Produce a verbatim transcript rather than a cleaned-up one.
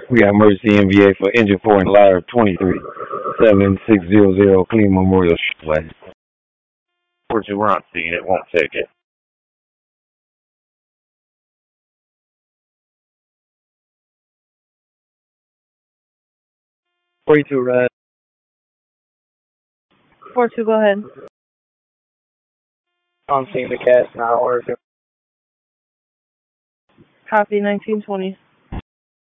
We got emergency M V A for engine four and ladder twenty-three, seven six zero zero Clean Memorial Way. Fortunately, we're on scene. It won't take it. forty-two red. four two, go ahead. On scene, the cast now, or Copy, nineteen twenty.